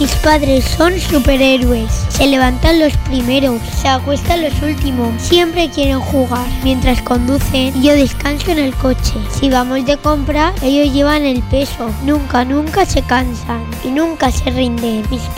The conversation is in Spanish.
Mis padres son superhéroes. Se levantan los primeros, se acuestan los últimos. Siempre quieren jugar. Mientras conducen, yo descanso en el coche. Si vamos de compra, ellos llevan el peso. Nunca se cansan y nunca se rinden. Mis